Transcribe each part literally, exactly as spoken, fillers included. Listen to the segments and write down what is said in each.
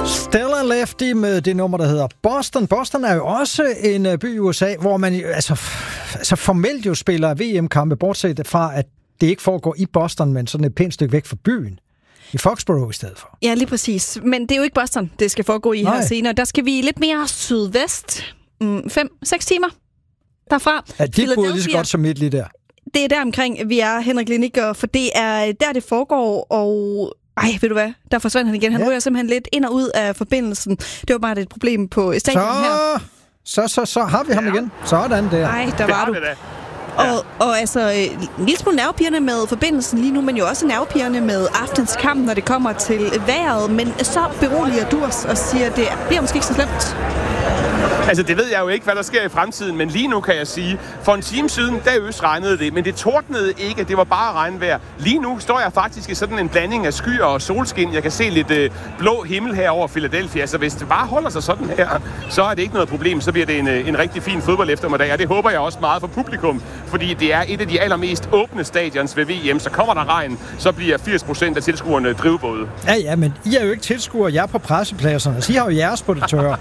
Stella Lefty med det nummer, der hedder Boston. Boston er jo også en by i U S A, hvor man altså, altså formelt jo spiller V M-kampe, bortset fra, at det ikke foregår i Boston, men sådan et pænt stykke væk fra byen. I Foxborough i stedet for. Ja, lige præcis. Men det er jo ikke Boston, det skal foregå i Nej. her senere. Der skal vi lidt mere sydvest. Mm, fem, seks timer derfra. Ja, de boede lige så godt som midt lige der. Det er der omkring, vi er, Henrik Liniger, for det er der, det foregår, og ej, ved du hvad? Der forsvandt han igen. Han ja. ryger simpelthen lidt ind og ud af forbindelsen. Det var bare et problem på stadion så, her. Så, så, så har vi ham ja. igen. Sådan der. Ej, der var du. Ja. Og, og altså, en lille smule nervepirrende med forbindelsen lige nu, men jo også nervepirrende med aftens kamp, når det kommer til vejret. Men så beroliger du os og siger, at det bliver måske ikke så slemt. Altså, det ved jeg jo ikke, hvad der sker i fremtiden, men lige nu kan jeg sige, for en time siden, der øs regnede det, men det tordnede ikke, det var bare regnvejr. Lige nu står jeg faktisk i sådan en blanding af skyer og solskin. Jeg kan se lidt øh, blå himmel her over Philadelphia, så hvis det bare holder sig sådan her, så er det ikke noget problem, så bliver det en, en rigtig fin fodbold eftermiddag, og det håber jeg også meget for publikum, fordi det er et af de allermest åbne stadions ved V M, så kommer der regn, så bliver firs procent af tilskuerne drivvåde. Ja, ja, men I er jo ikke tilskuere, jeg er på pressepladserne, så I har jo jeres på det tørre.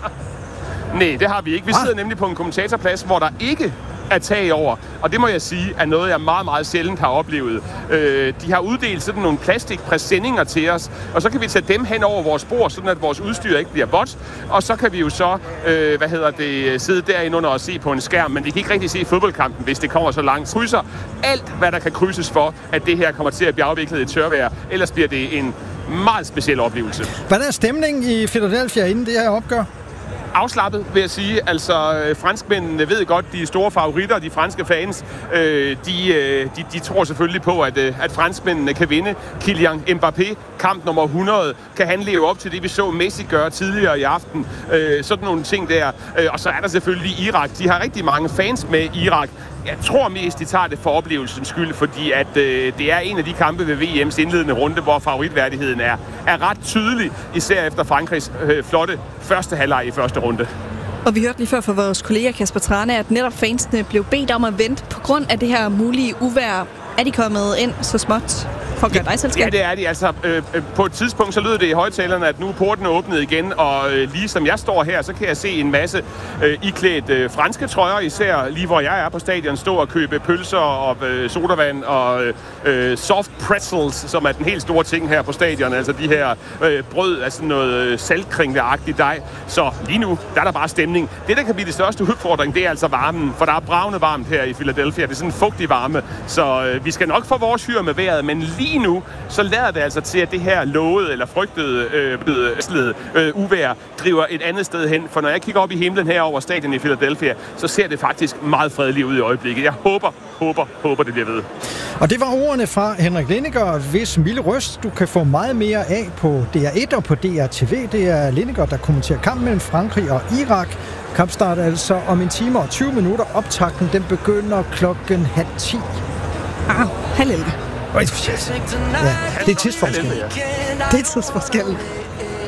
Nej, det har vi ikke. Vi sidder ah. nemlig på en kommentatorplads, hvor der ikke er tag over. Og det må jeg sige, er noget, jeg meget, meget sjældent har oplevet. Øh, de har uddelt sådan nogle plastikpræsendinger til os, og så kan vi tage dem hen over vores bord, sådan at vores udstyr ikke bliver vådt. Og så kan vi jo så, øh, hvad hedder det, sidde derinde under og se på en skærm, men vi kan ikke rigtig se fodboldkampen, hvis det kommer så langt. Krydser alt, hvad der kan krydses for, at det her kommer til at blive afviklet i tørvejr. Ellers bliver det en meget speciel oplevelse. Hvordan er stemningen i Philadelphia inden det her opgør? Afslappet, vil jeg sige. Altså, franskmændene ved godt, de store favoritter, de franske fans, øh, de, øh, de, de tror selvfølgelig på, at, øh, at franskmændene kan vinde. Kylian Mbappé, kamp nummer hundrede, kan han leve op til det, vi så Messi gøre tidligere i aften. Øh, sådan nogle ting der. Øh, og så er der selvfølgelig Irak. De har rigtig mange fans med Irak. Jeg tror mest, de tager det for oplevelsens skyld, fordi at, øh, det er en af de kampe ved V M's indledende runde, hvor favoritværdigheden er, er ret tydelig, især efter Frankrigs øh, flotte første halvleg i første runde. Og vi hørte lige før fra vores kollega Kasper Trane, at netop fansene blev bedt om at vente på grund af det her mulige uvejr. Er de kommet ind så småt for at gøre dig selskab? Ja, det er de. Altså, øh, på et tidspunkt så lød det i højtalerne, at nu porten er åbnet igen, og øh, lige som jeg står her, så kan jeg se en masse øh, iklædt øh, franske trøjer, især lige hvor jeg er på stadion, stå og købe pølser og øh, sodavand og øh, soft pretzels, som er den helt store ting her på stadion, altså de her øh, brød af sådan noget øh, saltkringleagtigt dej. Så lige nu, der er der bare stemning. Det, der kan blive det største udfordring, det er altså varmen, for der er bravende varmt her i Philadelphia. Det er sådan en fugtig varme, så øh, vi skal nok få vores hyr med vejret, men lige nu, så lader det altså til, at det her lovede eller frygtede øh, øh, øh, uvejr driver et andet sted hen. For når jeg kigger op i himlen her over stadion i Philadelphia, så ser det faktisk meget fredeligt ud i øjeblikket. Jeg håber, håber, håber, det bliver ved. Og det var ordene fra Henrik Liniger, hvis milde røst du kan få meget mere af på D R et og på D R T V. Det er Liniger, der kommenterer kampen mellem Frankrig og Irak. Kampstart altså om en time og tyve minutter. Optakten, den begynder klokken halv ti. Ah, halv elleve. Ja, det er tidsforskel. Det er tidsforskel.